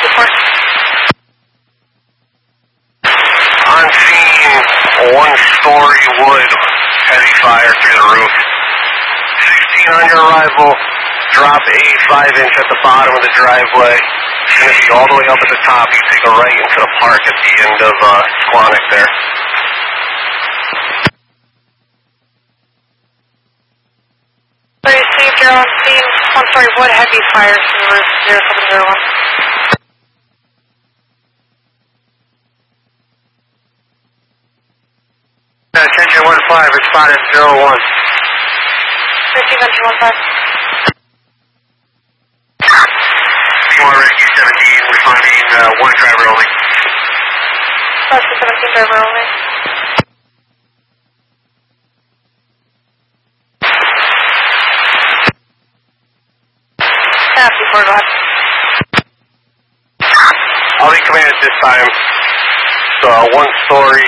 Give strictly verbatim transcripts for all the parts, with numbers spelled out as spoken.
before. On scene, one-story wood, heavy fire through the roof. sixteen on your arrival, drop a five inch at the bottom of the driveway. It's going to be all the way up at the top. You take a right into the park at the end of uh, Squanic there. So you received your own scene, one-story wood, heavy fire through the roof, zero seven zero one. Attention one five, responded zero one. Receive entry one five. Seymour Rescue seventeen, responding uh, one driver only. Rescue seventeen, driver only. Pass before, go ahead. I'll be command at this time. So uh, one story,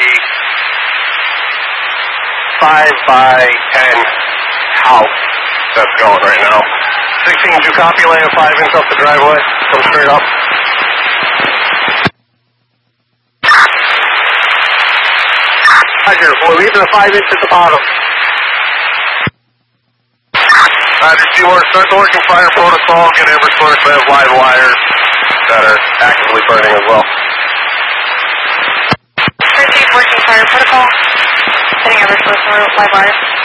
five by ten house that's going right now. sixteen, do you copy? Lay a five inch up the driveway. Come straight up. Roger, we're leaving the five inch at the bottom. Roger, Seymour, start the working fire protocol. Get Eversource. We have live wires that are actively burning as well. Receive working fire protocol. Hitting Eversource, live wires.